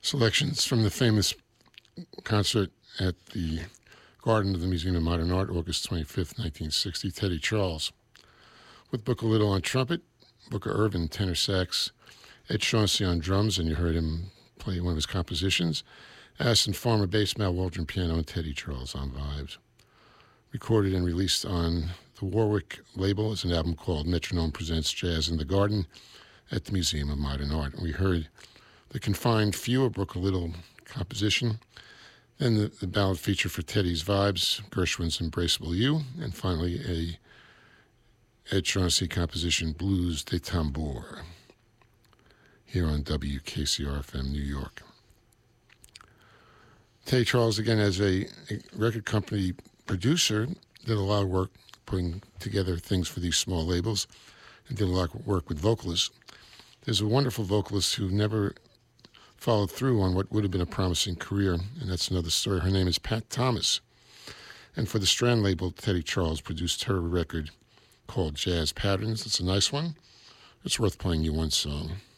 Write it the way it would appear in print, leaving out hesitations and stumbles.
Selections from the famous concert at the Garden of the Museum of Modern Art, August 25th, 1960, Teddy Charles. With Booker Little on trumpet, Booker Ervin tenor sax, Ed Shaughnessy on drums, and you heard him play one of his compositions, Aston Farmer bass, Mal Waldron piano, and Teddy Charles on vibes. Recorded and released on the Warwick label as an album called Metronome Presents Jazz in the Garden at the Museum of Modern Art. And we heard the Confined Few, a Booker Little composition, then the ballad feature for Teddy's Vibes, Gershwin's Embraceable You, and finally a Ed Shaughnessy composition, Blues de Tambour, here on WKCR-FM New York. Teddy Charles, again, as a record company producer, did a lot of work putting together things for these small labels and did a lot of work with vocalists. There's a wonderful vocalist who never followed through on what would have been a promising career, and that's another story. Her name is Pat Thomas. And for the Strand label, Teddy Charles produced her record called Jazz Patterns. It's a nice one. It's worth playing you one song.